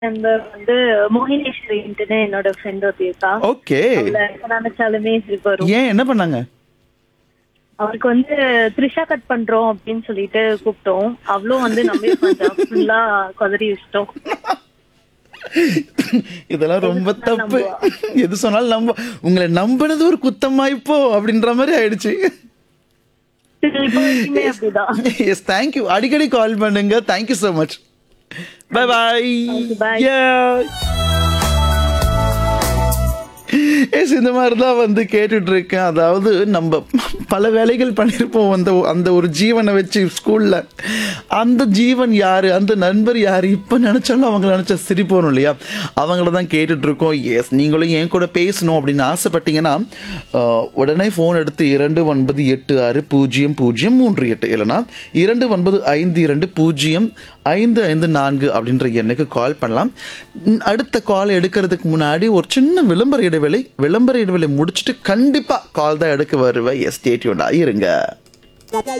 Number வந்து மோகினேஸ்வரின்ட்டுன்னு என்னோட friend ஒருத்தி இருக்கா. ஓகே. அவள எப்ப நினைச்சாலுமே சிரிப்பு வரும். ஏன் என்ன பண்ணாங்க? அவருக்கு வந்து த்ரிஷா கட் பண்றோம் அப்படின்னு சொல்லிட்டு கூப்பிட்டோம். அவளும் வந்து நம்பி ஃபுல்லா கொதறி வச்சிட்டோம். இதெல்லாம் ரொம்ப எது சொன்னாலும் தப்பு. நம்புவா. எது சொன்னாலும் உங்களை நம்பினது ஒரு குத்தமா இப்போ அப்படின்ற மாதிரி ஆயிடுச்சு. இப்போ வரைக்குமே அப்படிதான். S, thank you. அடிக்கடி கால் பண்ணுங்க. Thank you so much. Bye bye. Okay, bye. S, இந்த மாதிரி தான் வந்து கேட்டுட்டு இருக்கேன். அதாவது நம்ம பல வேலைகள் பண்ணியிருப்போம் அந்த அந்த ஒரு ஜீவனை வச்சு ஸ்கூல்ல. அந்த ஜீவன் யாரு, அந்த நண்பர் யாரு, இப்போ நினைச்சாலும் அவங்கள நினைச்சா சிரிப்பு வரும் இல்லையா? அவங்கள தான் கேட்டுட்டு இருக்கோம். எஸ், நீங்களும் என் கூட பேசணும் அப்படின்னு ஆசைப்பட்டீங்கன்னா உடனே ஃபோன் எடுத்து 29860038 இல்லைனா 29520554 அப்படின்ற எண்ணுக்கு கால் பண்ணலாம். அடுத்த கால் எடுக்கிறதுக்கு முன்னாடி ஒரு சின்ன விளம்பர இடைவேளை முடிச்சுட்டு கண்டிப்பாக கால் தான் எடுக்க வருவேன். எஸ், ஸ்டே டியூன்டா இருங்க.